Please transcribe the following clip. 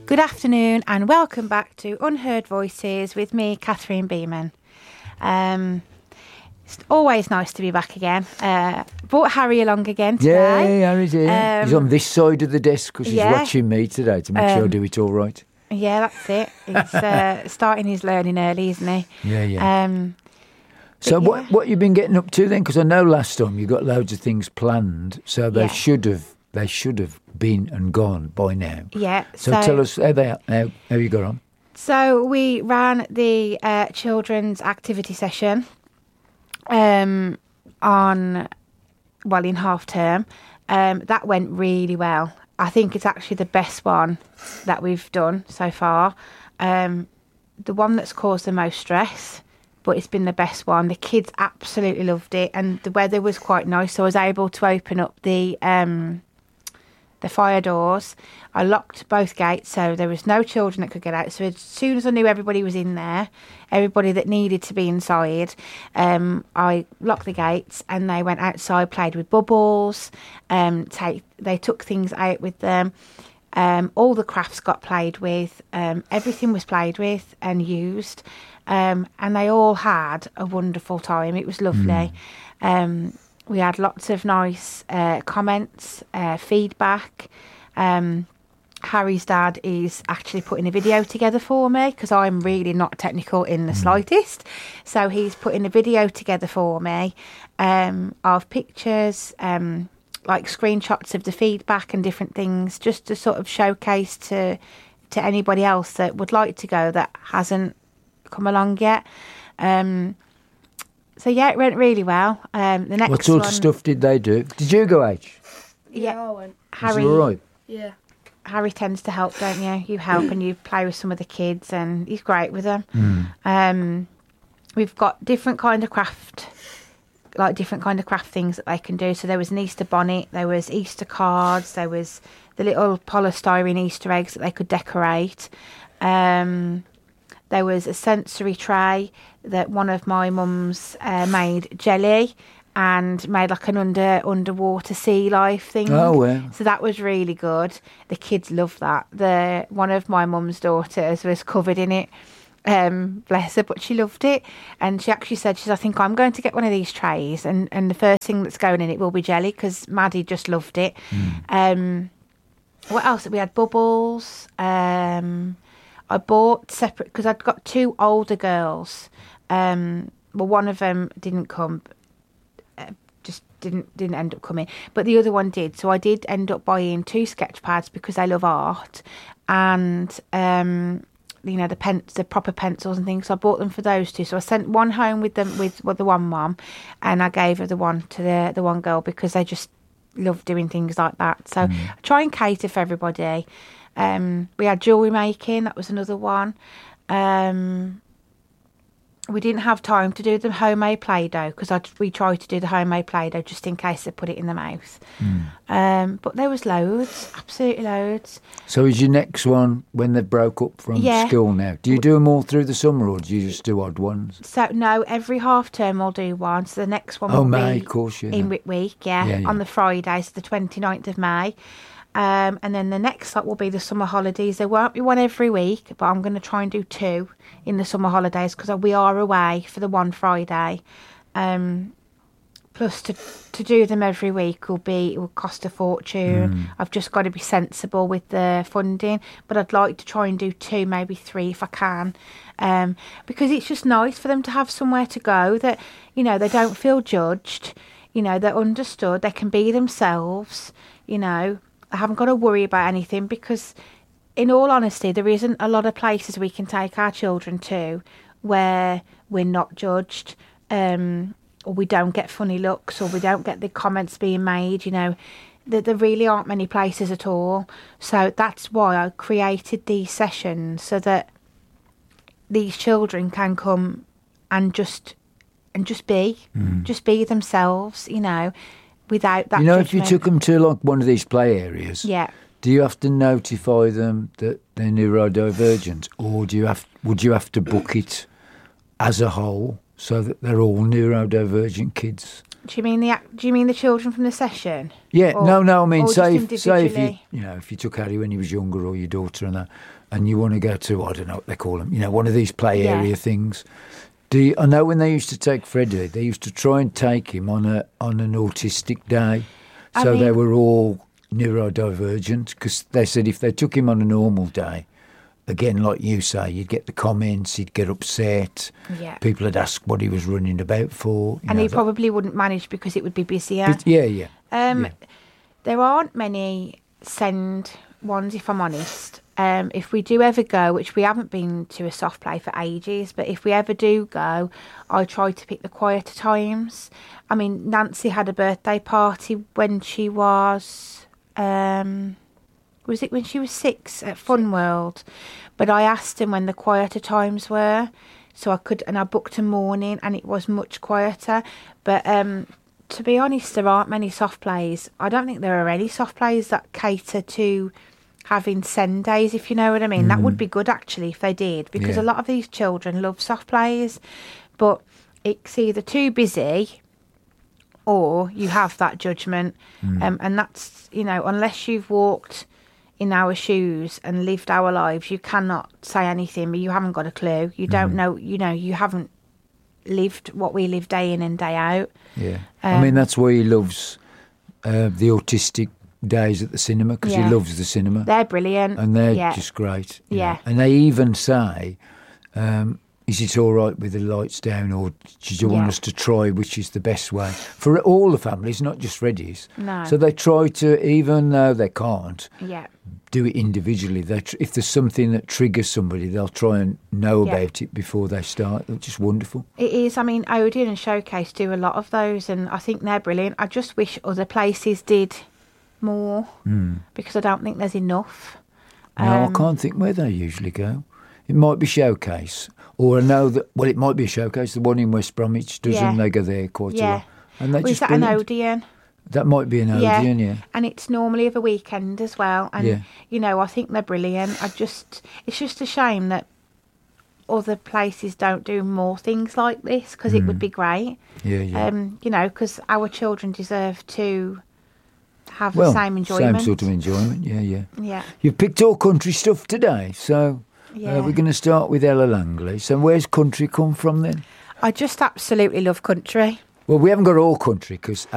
Good afternoon and welcome back to Unheard Voices with me, Catherine Beeman. It's always nice to be back again. Brought Harry along again today. Yeah, Harry's here. He's on this side of the desk because he's watching me today to make sure I do it all right. Yeah, that's it. He's starting his learning early, isn't he? Yeah. So what you've been getting up to then? Because I know last time you got loads of things planned, so they should have been and gone by now. Yeah. So tell us how you got on. So we ran the children's activity session in half term. That went really well. I think it's actually the best one that we've done so far. The one that's caused the most stress, but it's been the best one. The kids absolutely loved it, and the weather was quite nice, so I was able to open up the fire doors. I locked both gates, so there was no children that could get out. So as soon as I knew everybody was in there, everybody that needed to be inside, I locked the gates and they went outside, played with bubbles. They took things out with them. All the crafts got played with. Everything was played with and used. And they all had a wonderful time. It was lovely. We had lots of nice comments, feedback. Harry's dad is actually putting a video together for me because I'm really not technical in the slightest. So he's putting a video together for me of pictures, like screenshots of the feedback and different things, just to sort of showcase to anybody else that would like to go that hasn't come along yet. So yeah, it went really well. The next what sort of stuff did they do? Did you go out? Yeah, I went. Harry. Was it all right? Yeah. Harry tends to help, don't you? You help and you play with some of the kids, and he's great with them. We've got different kind of craft things that they can do. So there was an Easter bonnet, there was Easter cards, there was the little polystyrene Easter eggs that they could decorate. There was a sensory tray that one of my mums made jelly and made like an underwater sea life thing. Oh, well. So that was really good. The kids loved that. One of my mum's daughters was covered in it. Bless her, but she loved it. And she actually said, I think I'm going to get one of these trays and the first thing that's going in it will be jelly because Maddie just loved it. What else? We had bubbles. I bought separate because I'd got two older girls. One of them didn't come, just didn't end up coming, but the other one did. So I did end up buying two sketch pads because they love art, and the proper pencils and things. So I bought them for those two. So I sent one home with the one mum, and I gave her the one to the one girl because they just love doing things like that. So I try and cater for everybody. We had jewellery making, that was another one. We didn't have time to do the homemade Play-Doh because we tried to do the homemade Play-Doh just in case they put it in the mouth. But there was loads, absolutely loads. So is your next one when they broke up from school now? Do you do them all through the summer or do you just do odd ones? So no, every half term I'll do one. So the next one will be May, of course, in Whit Week, on the Friday, so the 29th of May. And then the next lot will be the summer holidays. There won't be one every week, but I'm going to try and do two in the summer holidays because we are away for the one Friday. Plus, to do them every week it will cost a fortune. I've just got to be sensible with the funding, but I'd like to try and do two, maybe three if I can, because it's just nice for them to have somewhere to go that, they don't feel judged, they're understood, they can be themselves, I haven't got to worry about anything because, in all honesty, there isn't a lot of places we can take our children to where we're not judged, or we don't get funny looks, or we don't get the comments being made. There really aren't many places at all. So that's why I created these sessions so that these children can come and just be themselves. Without that if judgment. you took them to like one of these play areas, do you have to notify them that they're neurodivergent, or would you have to book it as a whole so that they're all neurodivergent kids? Do you mean the children from the session? Yeah, no. I mean, say if you took Harry when he was younger, or your daughter and that, and you want to go to, I don't know what they call them, one of these play area things. I know when they used to take Freddie, they used to try and take him on an autistic day, so they were all neurodivergent, because they said if they took him on a normal day, again, like you say, you'd get the comments, he'd get upset. Yeah. People would ask what he was running about for. And he probably wouldn't manage because it would be busier. Yeah. There aren't many send ones, if I'm honest. If we do ever go, which we haven't been to a soft play for ages, but if we ever do go, I try to pick the quieter times. I mean, Nancy had a birthday party when she was it when she was 6 at Fun World? But I asked him when the quieter times were, so I booked a morning, and it was much quieter. But to be honest, there aren't many soft plays. I don't think there are any soft plays that cater to having send days, if you know what I mean. That would be good, actually, if they did, because a lot of these children love soft plays, but it's either too busy or you have that judgment. And that's, unless you've walked in our shoes and lived our lives, you cannot say anything, but you haven't got a clue. You don't know, you haven't lived what we live day in and day out. Yeah. I mean, that's why he loves the autistic days at the cinema, because he loves the cinema. They're brilliant. And they're just great. Yeah. And they even say, is it all right with the lights down, or do you want us to try which is the best way? For all the families, not just Freddie's. No. So they try to, even though they can't, do it individually. If there's something that triggers somebody, they'll try and know about it before they start, which is wonderful. It is. I mean, Odeon and Showcase do a lot of those, and I think they're brilliant. I just wish other places did more, because I don't think there's enough. No, I can't think where they usually go. It might be Showcase, or I know that, it might be a Showcase. The one in West Bromwich does them. They go there quite a lot. And is that brilliant. An Odeon? That might be an Odeon, yeah. And it's normally of a weekend as well. And, I think they're brilliant. It's just a shame that other places don't do more things like this, because it would be great. Yeah. Because our children deserve to have the same enjoyment. Same sort of enjoyment, Yeah. You've picked all country stuff today, so we're going to start with Ella Langley. So where's country come from then? I just absolutely love country. Well, we haven't got all country, because